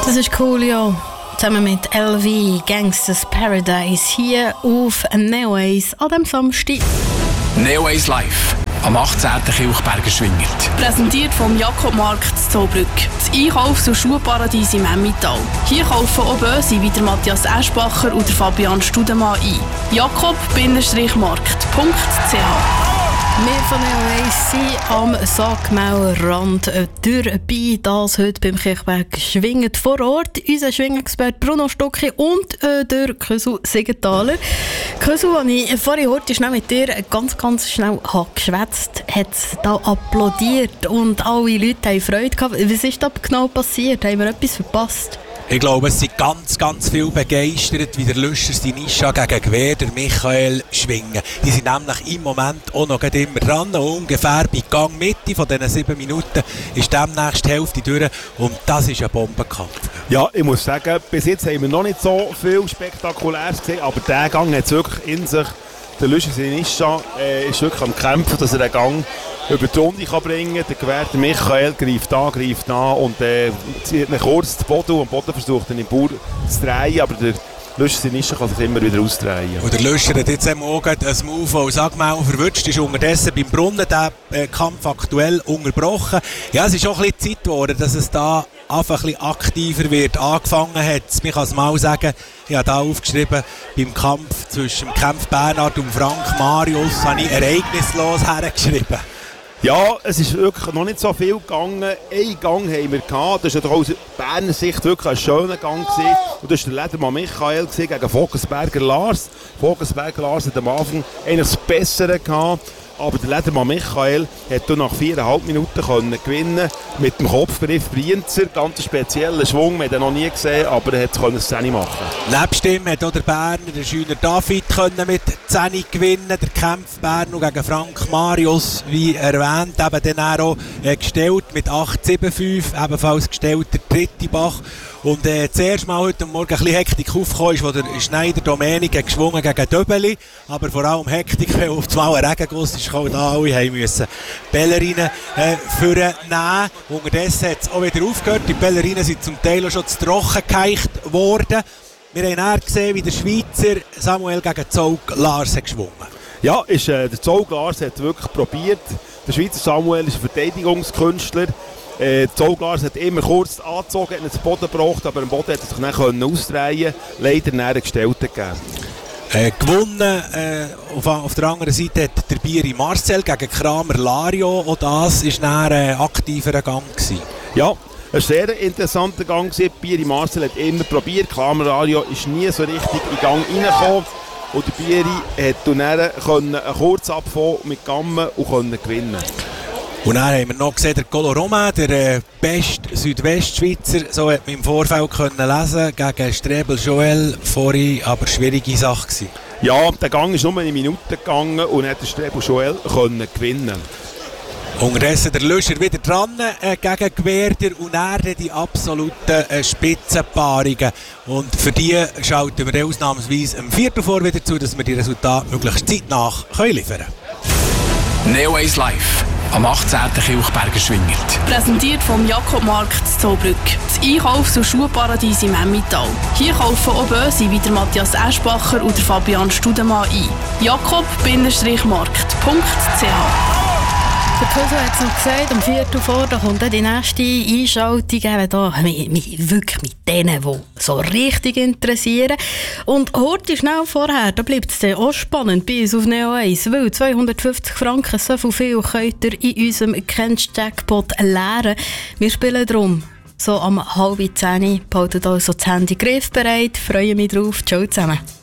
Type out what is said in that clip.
Das ist cool, ja. Zusammen mit LV Gangsters Paradise hier auf Neoace an diesem Samstag. Neoace live am 18. Kilchberger Schwingert. Präsentiert vom Jakob-Markt in Zollbrück. Das Einkaufs- und Schuhparadies im Emmental. Hier kaufen auch Böse wie der Matthias Eschbacher und der Fabian Studemann ein. jakob-markt.ch. Wir von Neoace sind am Sackmauerrand dabei, das heute beim Kirchberg Schwingert vor Ort. Unser Schwingexperte Bruno Stucki und der Kösu Siegenthaler. Kösu, als ich vorhin heute schnell mit dir ganz schnell geschwätzt, hat es da applaudiert und alle Leute haben Freude gehabt. Was ist da genau passiert? Haben wir etwas verpasst? Ich glaube, es sind ganz viel begeistert, wie der Lüscher Sinischa gegen Gewehr, der Michael schwingen. Die sind nämlich im Moment auch noch immer dran. Ungefähr bei Gangmitte von diesen 7 Minuten ist demnächst die Hälfte durch. Und das ist ein Bombenkampf. Ja, ich muss sagen, bis jetzt haben wir noch nicht so viel Spektakuläres gesehen, aber der Gang hat es wirklich in sich. Der Lüscher Sinischa ist wirklich am Kämpfen, dass er den Gang über die Runde kann bringen kann. Der gewährte Michael greift an und zieht ihn kurz zu Boden. Und am Boden versucht er den Bauer zu drehen, aber der Lüscher Sinischa kann sich immer wieder ausdrehen. Und der Lüscher hat jetzt auch ein Move, der Sackmau verwünscht ist. Unterdessen beim Brunnen der Kampf aktuell unterbrochen. Ja, es ist auch ein bisschen Zeit geworden, dass es da einfach ein bisschen aktiver wird. Angefangen hat, man kann es mal sagen, ich habe hier aufgeschrieben, beim Kampf zwischen Kempf Bernhard und Frank Marius habe ich ereignislos hergeschrieben. Ja, es ist wirklich noch nicht so viel gegangen. Einen Gang haben wir gehabt. Das war aus Berner Sicht wirklich ein schöner Gang gewesen. Und das war der Ledermann Michael gegen Vogelsberger Lars. Vogelsberger Lars hat am Anfang eigentlich das Bessere gehabt. Aber der Ledermann Michael konnte nach 4,5 Minuten gewinnen. Mit dem Kopfgriff Brienzer. Ganz speziellen Schwung. Wir haben ihn noch nie gesehen, aber er konnte es 10 machen. Nebst ihm hat auch der Berner, der Schüler David, mit 10 gewinnen. Der Kempf Berner gegen Frank Marius, wie erwähnt, eben dann auch gestellt mit 8,75. Ebenfalls gestellt der dritte Bach. Und zuerst mal heute Morgen ein bisschen Hektik aufgekommen ist, wo der Schneider Domenik geschwungen gegen Döbeli. Aber vor allem Hektik, weil auf einmal ein Regenguss ist gekommen. Da alle mussten Bellerinnen vornehmen. Unterdessen hat es auch wieder aufgehört. Die Bellerinnen sind zum Teil auch schon zu trocken geheicht worden. Wir haben dann gesehen, wie der Schweizer Samuel gegen Zog Lars hat geschwungen. Ja, der Zog Lars hat wirklich probiert. Der Schweizer Samuel ist ein Verteidigungskünstler. Zog Lars hat immer kurz angezogen, hat ihn zu Boden gebracht, aber am Boden hat er sich dann ausdrehen können. Leider näher Gestellten gegeben. Gewonnen auf der anderen Seite hat der Bieri Marcel gegen Kramer Lario. Auch das war ein aktiverer Gang gewesen. Ja, ein sehr interessanter Gang gewesen. Bieri Marcel hat immer probiert. Kramer Lario ist nie so richtig in den Gang reingekommen. Und der Bieri konnte dann kurz abfahren mit Gammen und gewinnen. Und dann haben wir noch gesehen, der Colo Romain, der beste Südwestschweizer, so hat man im Vorfeld lesen gegen Strebel Joel. Vorhin aber schwierige Sache gewesen. Ja, der Gang ist nur eine Minute gegangen und hat der Strebel Joel gewinnen. Unterdessen der Lüscher wieder dran gegen Gewerder und dann die absoluten Spitzenpaarungen. Und für die schalten wir ausnahmsweise am Viertel vor wieder zu, dass wir die Resultate möglichst zeitnah liefern können. Neoace live am 18. Kilchberger Schwingert. Präsentiert vom Jakob-Markt in Zollbrück. Das Einkaufs- und Schuhparadies im Emmental. Hier kaufen auch Böse wie der Matthias Eschbacher und der Fabian Studemann ein. jakob-markt.ch. Der Kösu hat es noch gesagt, am Viertel vor, da kommt dann die nächste Einschaltung, eben da, wirklich mit denen, die so richtig interessieren. Und heute schnell vorher, da bleibt es dann auch spannend bei uns auf Neoace, weil 250 Franken, so viel könnt ihr in unserem Kennst-Jackpot leeren. Wir spielen darum so am 9:30, behaltet also das Handy griffbereit, freue mich drauf, ciao zusammen.